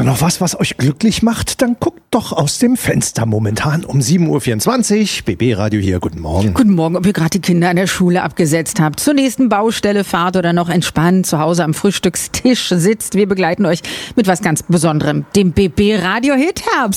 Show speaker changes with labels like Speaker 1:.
Speaker 1: ihr noch was euch glücklich macht? Dann guckt doch aus dem Fenster. Momentan um 7.24 Uhr. BB Radio hier. Guten Morgen.
Speaker 2: Guten Morgen, ob ihr gerade die Kinder an der Schule abgesetzt habt, zur nächsten Baustelle fahrt oder noch entspannt zu Hause am Frühstückstisch sitzt. Wir begleiten euch mit was ganz Besonderem, dem BB Radio Hit Herbst.